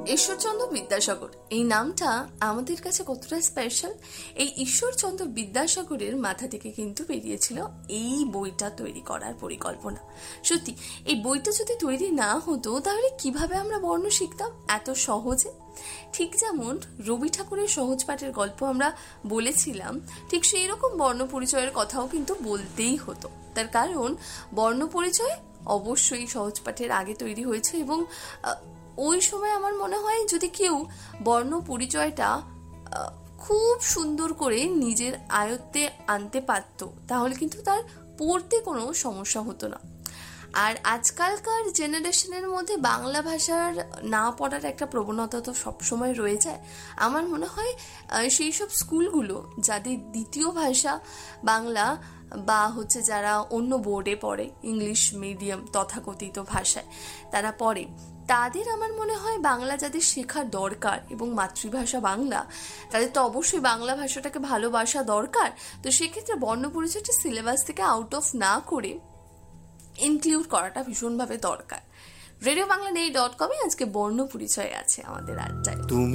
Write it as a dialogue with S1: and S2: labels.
S1: ঈশ্বরচন্দ্র বিদ্যাসাগর এই নামটা আমাদের কাছে কতটা স্পেশাল। এই ঈশ্বরচন্দ্র বিদ্যাসাগরের মাথা থেকে কিন্তু বেরিয়েছিল এই বইটা তৈরি করার পরিকল্পনা। সত্যি এই বইটা যদি তৈরি না হতো তাহলে কিভাবে আমরা বর্ণ শিখতাম এত সহজে? ঠিক যেমন রবি ঠাকুরের সহজ পাঠের গল্প আমরা বলেছিলাম, ঠিক সেই রকম বর্ণ পরিচয়ের কথাও কিন্তু বলতেই হতো। তার কারণ বর্ণ পরিচয় অবশ্যই সহজ পাঠের আগে তৈরি হয়েছে এবং ওই সময় আমার মনে হয় যদি কেউ বর্ণ পরিচয়টা খুব সুন্দর করে নিজের আয়ত্তে আনতে পারত তাহলে কিন্তু তার পড়তে কোনো সমস্যা হতো না। আর আজকালকার জেনারেশনের মধ্যে বাংলা ভাষার না পড়ার একটা প্রবণতা তো সবসময় রয়ে যায়। আমার মনে হয় সেই সব স্কুলগুলো যাদের দ্বিতীয় ভাষা বাংলা বা যারা অন্য বোর্ডে পড়ে, ইংলিশ মিডিয়াম তথাকথিত ভাষায় তারা পড়ে, তাদের আমার মনে হয় বাংলা যাদের শেখার দরকার এবং মাতৃভাষা বাংলা, তাদের তো অবশ্যই বাংলা ভাষাটাকে ভালোবাসা দরকার। তো সেক্ষেত্রে বর্ণ পরিচয়টা সিলেবাস থেকে আউট অফ না করে ইনক্লুড করাটা ভীষণভাবে দরকার। রেডিও বাংলা নেই .com আজকে বর্ণ পরিচয় আছে আমাদের আড্ডায়।